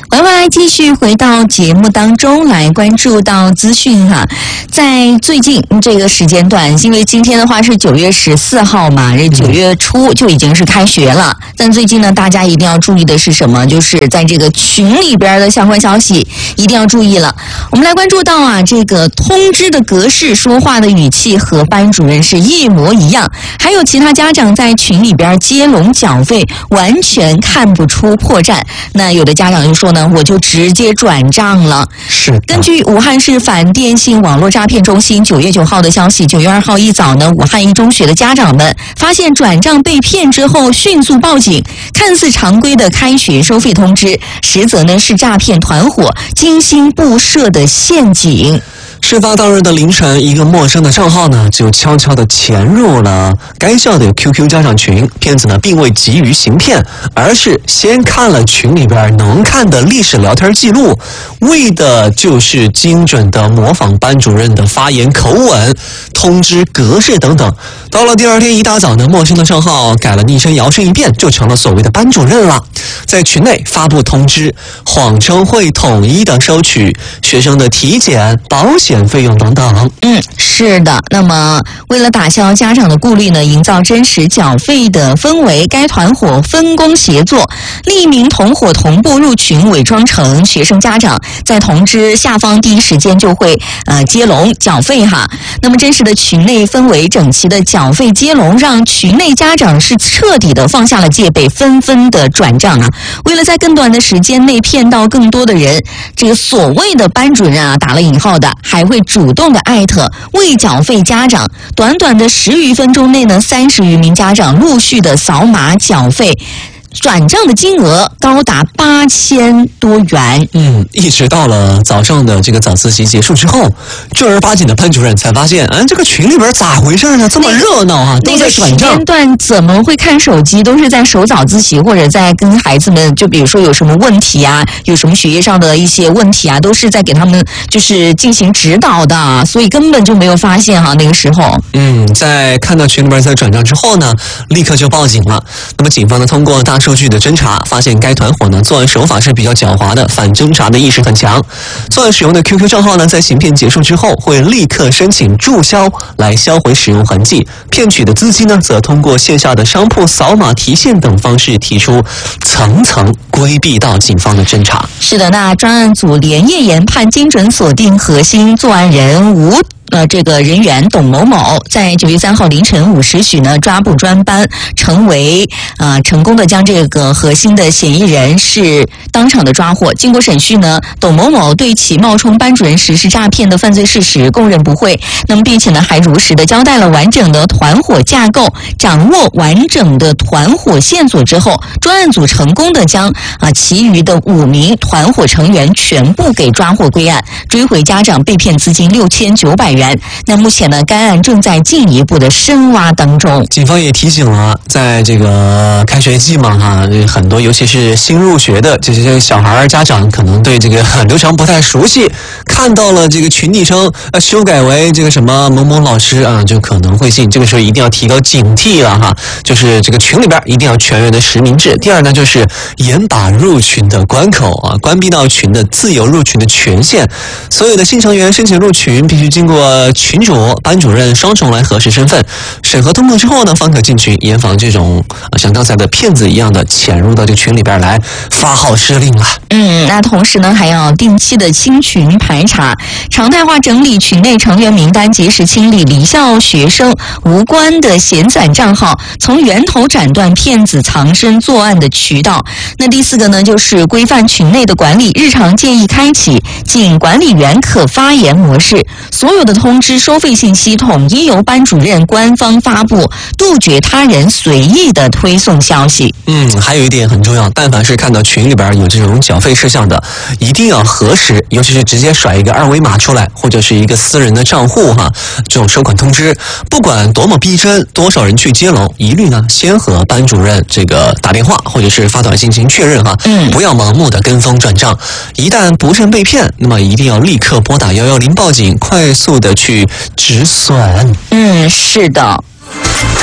回来继续回到节目当中来关注到资讯哈，在最近这个时间段，因为今天的话是9月14号嘛，这9月初就已经是开学了。但最近呢，大家一定要注意的是什么？就是在这个群里边的相关消息一定要注意了。我们来关注到啊，这个通知的格式、说话的语气和班主任是一模一样，还有其他家长在群里边接龙缴费，完全看不出破绽。那有的家长就说呢，我就直接转账了。 是根据武汉市反电信网络诈骗中心9月9号的消息，9月2号一早呢，武汉一中学的家长们发现转账被骗之后，迅速报警。看似常规的开学收费通知，实则呢是诈骗团伙精心布设的陷阱。 事发当日的凌晨，一个陌生的账号呢，就悄悄地潜入了该校的 QQ 家长群。骗子呢，并未急于行骗，而是先看了群里边能看的历史聊天记录，为的就是精准地模仿班主任的发言口吻、通知格式等等。到了第二天一大早呢，陌生的账号改了昵称，摇身一变就成了所谓的班主任了。在群内发布通知，谎称会统一的收取学生的体检、保险费用等等。 是的。那么为了打消家长的顾虑呢，营造真实缴费的氛围，该团伙分工协作，匿名同伙同步入群，伪装成学生家长，在通知下方第一时间就会接龙缴费哈。那么真实的群内氛围，整齐的缴费接龙，让群内家长是彻底的放下了戒备，纷纷的转账啊。为了在更短的时间内骗到更多的人，这个所谓的班主任啊，打了引号的，还会主动的艾特未缴费家长。短短的10余分钟内呢，30余名家长陆续的扫码缴费。转账的金额高达8000多元。 一直到了早上的这个早自习结束之后，正儿八经的班主任才发现，这个群里边咋回事呢？这么热闹啊，都在转账。 那个时间段怎么会看手机？都是在守早自习，或者在跟孩子们，就比如说有什么问题啊，有什么学业上的一些问题啊，都是在给他们就是进行指导的，所以根本就没有发现哈。那个时候， 在看到群里边在转账之后呢，立刻就报警了。那么警方呢，通过大数据的侦查，发现该团伙呢作案手法是比较狡猾的，反侦查的意识很强。作案使用的 QQ 账号呢，在行骗结束之后，会立刻申请注销来销毁使用痕迹。骗取的资金呢，则通过线下的商铺扫码提现等方式提出，层层规避到警方的侦查。 是的，那专案组连夜研判，精准锁定核心作案人这个人员董某某，在9月3号凌晨5时许呢，抓捕专班，成功的将这个核心的嫌疑人是当场的抓获。经过审讯呢，董某某对其冒充班主任实施诈骗的犯罪事实供认不讳。那么并且呢，还如实的交代了完整的团伙架构，掌握完整的团伙线索之后，专案组成功的将其余的5名团伙成员全部给抓获归案，追回家长被骗资金6900元。那目前呢，该案正在进一步的深挖当中。 警方也提醒了，在这个开学季嘛很多尤其是新入学的这些小孩家长，可能对这个流程不太熟悉，看到了这个群昵称修改为这个什么某某老师就可能会信。这个时候一定要提高警惕了就是这个群里边一定要全员的实名制。第二呢，就是严把入群的关口关闭到群的自由入群的权限。所有的新成员申请入群必须经过群主、班主任双重来核实身份，审核通过之后呢，方可进群，严防这种像刚才的骗子一样的潜入到这个群里边来发号施令了。 那同时呢，还要定期的清群排查，常态化整理群内成员名单，及时清理离校学生无关的闲散账号，从源头斩断骗子藏身作案的渠道。那第4个呢，就是规范群内的管理，日常建议开启仅管理员可发言模式，所有的通知收费信息统一由班主任官方发布，杜绝他人随意的推送消息。 还有一点很重要，但凡是看到群里边有这种缴费事项的，一定要核实，尤其是直接甩一个2维码出来，或者是一个私人的账户这种收款通知，不管多么逼真，多少人去接龙，一律呢先和班主任这个打电话或者是发短信进行确认不要盲目的跟风转账。一旦不慎被骗，那么一定要立刻拨打110报警，快速的去止损。 是的。